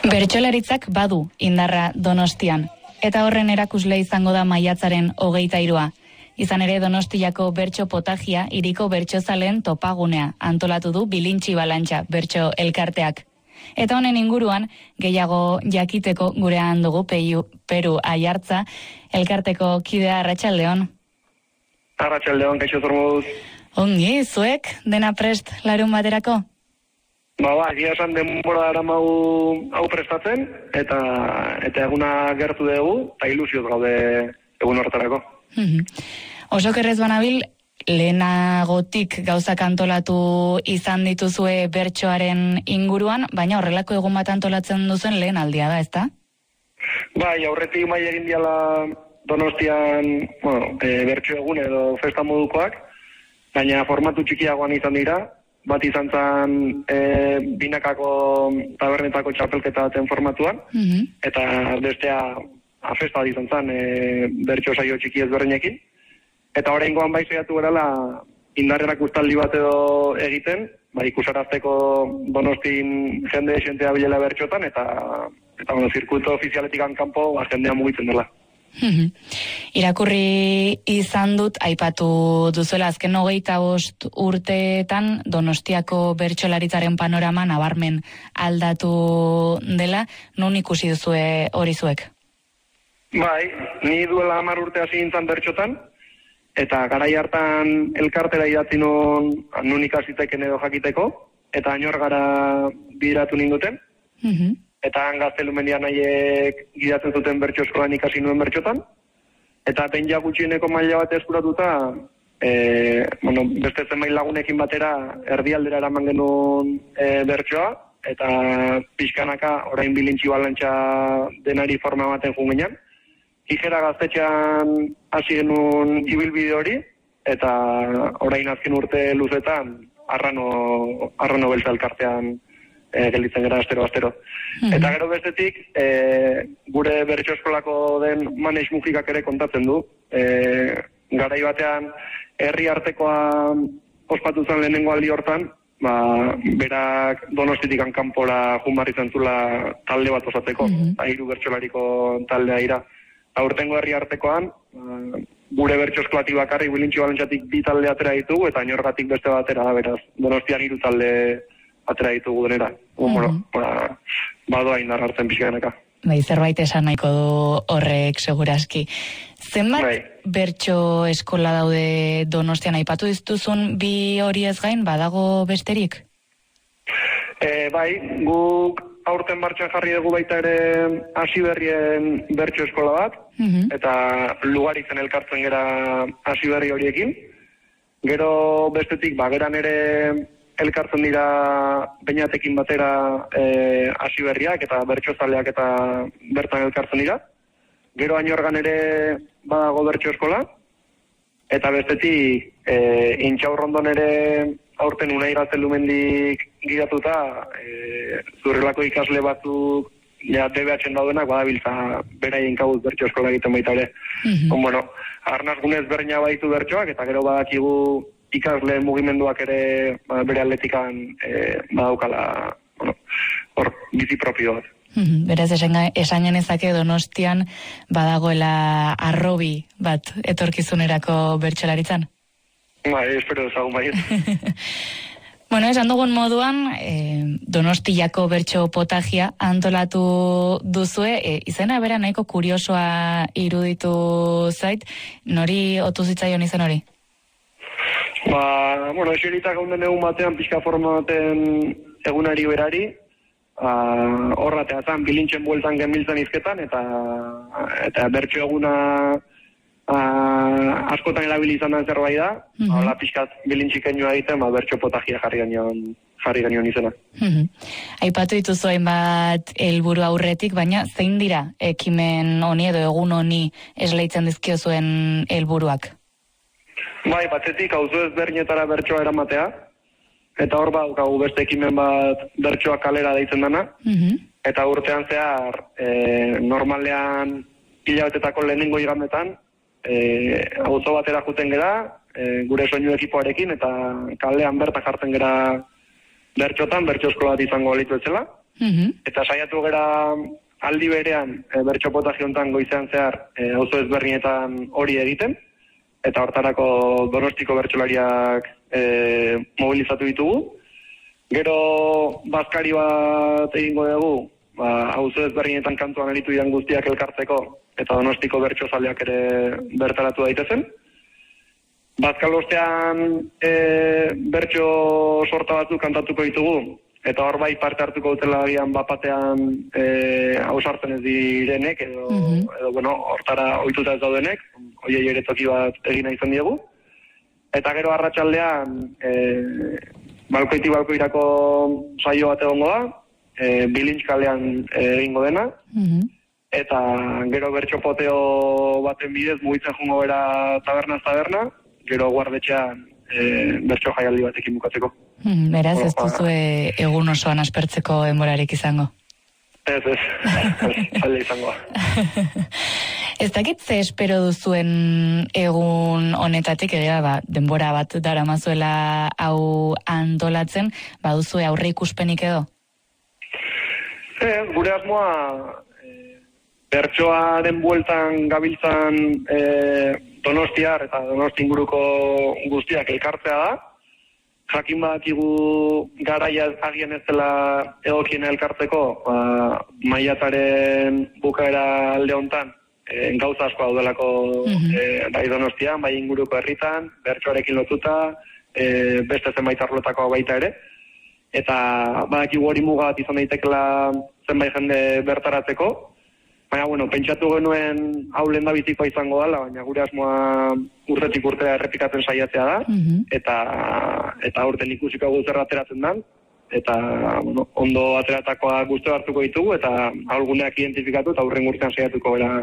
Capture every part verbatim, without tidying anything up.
Bertsolaritzak badu indarra Donostian, eta horren erakusle izango da maiatzaren hogeita hirua. Izan ere Donostiako bertso potagia hiriko bertsozaleen topagunea antolatu du Bilintxi Balantxa bertso elkarteak. Eta honen inguruan gehiago jakiteko gurean dugu Peru, Peru Aiartza elkarteko kidea. Arratsaldeon. Arratsaldeon, kaixo zormoduz. Ongi, zuek dena prest larun baterako? Ba, ba, egia esan denbora eramau hau prestatzen, eta eta eguna gertu dugu, eta ilusioz gaude egun horretarako. Mm-hmm. Oso kerrez banabil, lehenagotik gauzak antolatu izan dituzue bertsoaren inguruan, baina horrelako egun bat antolatzen duzen lehen aldia da, ezta? Bai, aurretik mai egin diala Donostian, bueno, e, bertso egun edo festa modukoak, baina formatu txikiagoan izan dira, bat izan zen e, binakako tabernetako txapelketa baten formatuan, mm-hmm. eta bestea a, festa bat izan zen e, bertso saio txiki ezberdinekin. Eta oraingoan bai saiatu gerala indarrerak ustaldi bat edo egiten, ba, ikusarazteko Donostin jende esentea bilela bertxotan, eta, eta bueno, zirkuito ofizialetik kanpo ba, jendea mugitzen dela. Mm-hmm. Irakurri izan dut, aipatu duzuela azken hogeita bost urteetan Donostiako bertsolaritzaren panorama nabarmen aldatu dela, non ikusi duzue hori zuek? Bai, ni duela hamar urte hasi nintzen bertxotan, eta garai hartan elkartera idatzi non, nun ikasiteken edo jakiteko, eta ainor gara bideratu ninduten, mm-hmm. eta gaztelumendian nahiek gidatzen zuten bertso eskolan ikasi nuen bertxotan, eta behin ja gutxieneko maila bat eskuratuta, e, bueno, beste zenbait lagunekin batera erdialdera eraman genuen e, bertsoa, eta pixkanaka orain Bilintxi Balantxa denari forma baten jungenean. Tijera gaztetxean hasi genuen ibilbide hori, eta orain azken urte luzetan arrano, arrano beltza elkartean E, gelditzen gara astero-astero. Mm-hmm. Eta gero bestetik, e, gure bertso eskolako den Maneix Mujikak ere kontatzen du. E, garai batean, herri artekoa ospatu zen lehenengo aldi hortan, ba, berak Donostitik kanpora joan behar izan zula talde bat osatzeko, mm-hmm. hiru bertsolariko taldea ira. Aurtengo herri artekoan, ba, gure bertso eskolati bakarrik Bilintxi Balantxatik bi talde atera ditugu, eta inorgatik beste batera da, beraz. Donostian hiru talde atera ditugu denera. Mm-hmm. Bueno, badoa indar hartzen pixkanaka. Bai, zerbait esan nahiko du horrek segurazki. Zenbat bai. Bertso eskola daude Donostian aipatu dituzun bi horiez gain, badago besterik? E, bai, guk aurten martxan jarri dugu baita ere hasi berrien bertso eskola bat, mm-hmm. eta lugaritzen elkartzen gera hasi berri horiekin. Gero bestetik, ba, geran ere elkartzen dira beinatekin batera e, hasi berriak eta bertsozaleak eta bertan elkartzen dira. Gero ainorgan ere badago bertso eskola, eta bestetik e, Intxaurrondon ere aurten Unai Gaztelumendik gidatuta e, zurrelako ikasle batzuk ja D B H-en daudenak badabiltza beraien kabuz bertso eskola egiten baita ere. Mm-hmm. On, bueno, arnaz gunez berdina baditu bertsoak, eta gero badakigu ikasle mugimenduak ere ba, bere atletikan e, badaukala, bueno, hor bizi propio bat. Mm-hmm. Beraz, esan genezake Donostian badagoela arrobi bat etorkizunerako bertsolaritzan? Bai, espero ezagun bai. Bueno, esan dugun moduan, e, Donostiako bertso potagia antolatu duzue, e, izena bera nahiko kuriosoa iruditu zait, nori otu zitzaion izen hori? Ba, bueno, eserita gaunden egun batean, pixka forma baten egunari berari, horratea zan, Bilintxen bueltan genbiltzen izketan, eta, eta bertso eguna a, askotan erabili izan den zerbait da, mm-hmm. Hala pixkat Bilintxik enioa egiten, ba, bertso potagia jarri genion, jarri genion izena. Mm-hmm. Aipatu dituzu hainbat helburu aurretik, baina zein dira ekimen honi edo egun honi esleitzen dizkiozuen helburuak? Bai, batzetik auzo ezberdinetara bertsoa eramatea, eta hor badaukagu beste ekimen bat bertsoa kalera deitzen dana, mm-hmm. eta urtean zehar e, normalean hilabetetako lehenengo igandetan e, auzo batera juten gera, e, gure soinu ekipoarekin, eta kalean berta jartzen gera bertxotan, bertxo eskola bat izango balitu etzela, Mm-hmm. Eta saiatu gara aldi berean e, bertso potagio hontan goizean zehar e, auzo ezberdinetan hori egiten, eta hortarako Donostiko bertsolariak e, mobilizatu ditugu. Gero bazkari bat egingo dugu, ba, auzo ezberdinetan kantuan aritu dian guztiak elkartzeko, eta Donostiko bertsozaleak ere bertaratu daitezen. Bazkalostean e, bertso sorta batzuk kantatuko ditugu, eta hor bai parte hartuko dutela agian bapatean e, ausartzen ez direnek, edo, mm-hmm. edo bueno, hortara ohituta ez daudenek, hoiei ere toki bat egin izan diegu. Eta gero arratsaldean e, balkoiti balkoirako saio bat egongo da, e, bilintxkalean egingo dena, mm-hmm. eta gero bertso poteo baten bidez mugitzen jungo bera tabernaz taberna, gero guardetxean e, bertso jaialdi batekin bukatzeko. Hmm, beraz, ez duzu e, egun osoan aspertzeko denborarik izango? Ez, ez, zaila izango. Ez dakit ze espero duzuen egun honetatik, egia, ba, denbora bat daramazuela hau antolatzen, ba duzue aurre ikuspenik edo? Ez, gure asmoa e, bertsoaren bueltan gabiltzan e, Donostiar eta Donosti inguruko guztiak elkartzea da. Jakin badakigu garaia agian ez dela egokien elkartzeko, ba, maiatzaren bukaera alde hontan e, gauza asko daudelako mm-hmm. e, bai Donostian, bai inguruko herritan, bertsoarekin lotuta, e, beste zenbait arlotako baita ere. Eta badakigu hori muga bat izan daitekela zenbait jende bertaratzeko. Baina, bueno, pentsatu genuen hau lehen da bizikoa izango dela, baina gure asmoa urtetik urtera errepikatzen saiatzea da, mm-hmm. eta eta urten ikusiko guzerra ateratzen dan, eta bueno, ondo ateratakoa guztu hartuko ditugu, eta alguneak identifikatu, eta urren urtean saiatuko bera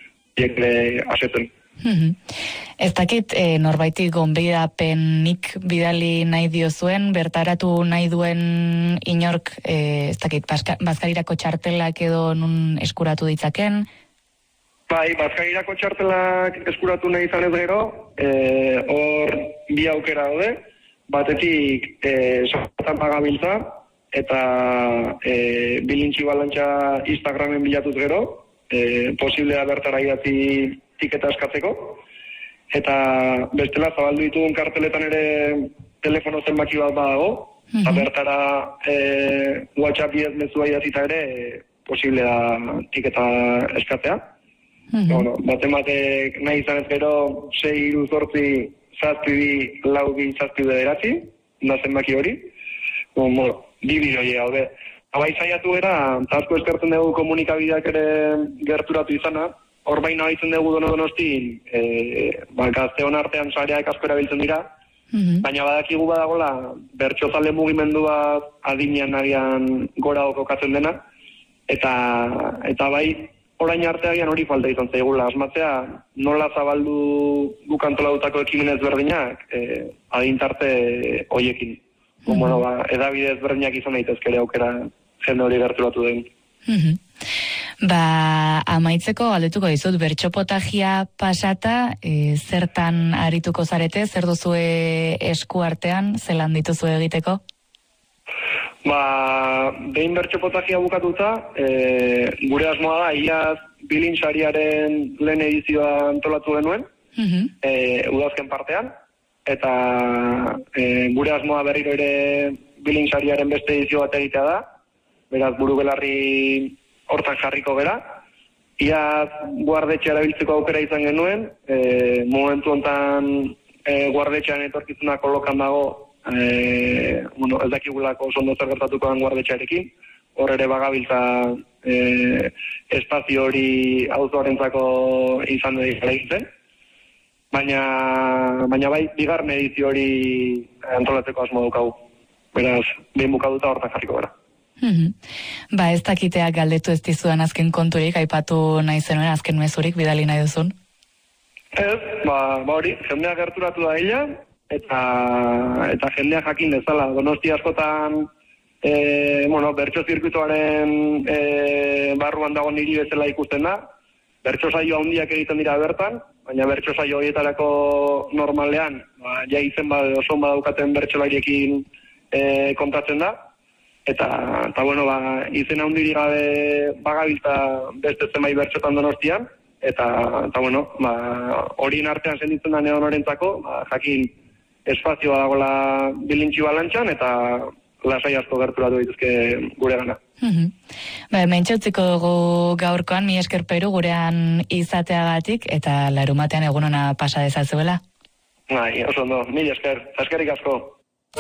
diekle asetzen. Mm-hmm. Ez dakit e, norbaitik gonbidapenik bidali nahi diozuen, bertaratu nahi duen inork, e, ez dakit, bazkarirako txartelak edo nun eskuratu ditzaken? Bai, bazkarirako txartelak eskuratu nahi izan ez gero, e, hor bi aukera daude, batetik e, sortan pagabiltza, eta e, bilintxi balantxa Instagramen bilatuz gero, e, posiblea bertara idatzi tiketa eskatzeko, eta bestela zabaldu ditugun karteletan ere telefono zenbaki bat badago, mm-hmm. eta bertara e, WhatsApp bidez mezua idatzita ere e, posible da tiketa eskatzea. Mm-hmm. Bueno, baten nahi izan ez gero sei hiru zortzi zazpi bi lau bi zazpi bederatzi, da zenbaki hori, bueno, bi bidoi haude. Abai saiatu era, eta asko eskertzen dugu komunikabideak ere gerturatu izana, hor baina haitzen dugu Donostin, e, ba, gazteon artean sareak asko erabiltzen dira, mm-hmm. baina badakigu badagola bertsozale mugimendu bat adinean agian gora kokatzen dena, eta eta bai orain artean hori falta izan zaigula, asmatzea nola zabaldu guk antolatutako ekimen ezberdinak e, adintarte hoiekin. Mm-hmm. Bueno, ba, edabide ezberdinak izan daitezke ere aukera jende hori gerturatu den. Mm-hmm. Ba, amaitzeko galdetuko dizut, bertsopotagia pasata, e, zertan arituko zarete, zer duzue esku artean, zelan dituzu egiteko? Ba, behin bertsopotagia bukatuta, e, gure asmoa da, iaz bilintzariaren lehen edizioa antolatu genuen, mm-hmm. e, udazken partean, eta e, gure asmoa berriro ere bilintzariaren beste edizio bat egitea da, beraz buru belarri hortan jarriko gera. Iaz guardetxea erabiltzeko aukera izan genuen, e, momentu hontan e, guardetxean etorkizuna kolokan dago, e, bueno, ez dakigulako oso ondo zer gertatuko den guardetxearekin, hor ere bagabiltza e, espazio hori auzoarentzako izan dira egiten, baina, baina bai, bigarren edizio hori antolatzeko asmo daukagu. Beraz, behin bukaduta hortan jarriko gara. Mm-hmm. Ba, ez dakiteak galdetu ez dizudan azken konturik, aipatu nahi zenuen azken mezurik bidali nahi duzun? Ez, ba, ba hori, jendea gerturatu da ella, eta, eta jendea jakin dezala. Donosti askotan, e, bueno, bertso zirkuituaren e, barruan dago niri bezala ikusten da, bertso saio handiak egiten dira bertan, baina bertso saio horietarako normalean, ba, ja izen ba, oso badaukaten bertsolariekin e, kontatzen da, eta, eta bueno, ba, izen handiri gabe bagabiltza beste zenbait bertxotan Donostian, eta, eta bueno, ba, horien artean senditzen da neonorentzako, ba, jakin espazioa dagoela bilintxi balantxan, eta lasai asko gerturatu dituzke gure gana. Mm-hmm. Ba, mentxautziko dugu gaurkoan, mi esker Peru gurean izateagatik, eta larumatean egun ona pasa dezazuela. Bai, oso ondo, mil esker, eskerrik asko.